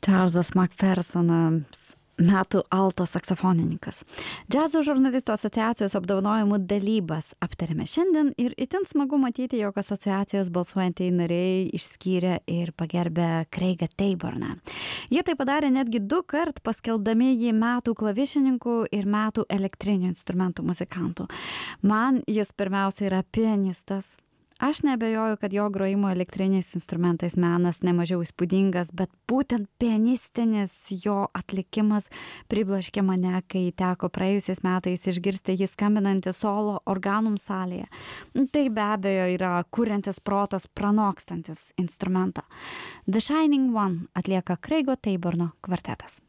Čarlzas Makfersonas, metų alto saksofonininkas. Džiazo žurnalistų asociacijos apdovanojimų dalybas aptarėme šiandien ir itin smagu matyti, jog asociacijos balsuojantieji nariai išskyrė ir pagerbė Craigą Taborną. Jie tai padarė netgi 2 kart, paskelbdami jį metų klavišininkų ir metų elektrinių instrumentų muzikantų. Man jis pirmiausia yra pianistas. Aš neabejoju, kad jo grojimo elektriniais instrumentais menas nemažiau įspūdingas, bet būtent pianistinis jo atlikimas pribloškė mane, kai teko praėjusiais metais išgirsti jį skambinantį solo organum salėje. Tai be abejo yra kuriantis protas pranokstantis instrumentą. The Shining One atlieka Craigo Taborno kvartetas.